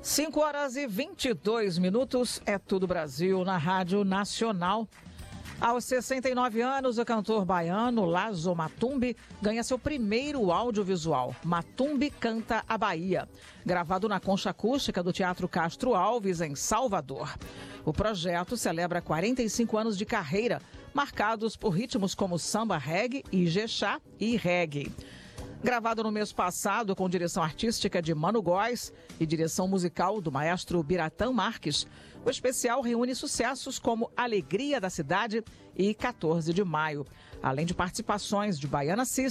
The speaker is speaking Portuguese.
5h22, é Tudo Brasil na Rádio Nacional. Aos 69 anos, o cantor baiano Lazo Matumbi ganha seu primeiro audiovisual, Matumbi Canta a Bahia, gravado na concha acústica do Teatro Castro Alves, em Salvador. O projeto celebra 45 anos de carreira, marcados por ritmos como samba reggae, ijexá e reggae. Gravado no mês passado com direção artística de Mano Góes e direção musical do maestro Biratã Marques, o especial reúne sucessos como Alegria da Cidade e 14 de Maio, além de participações de Baiana System,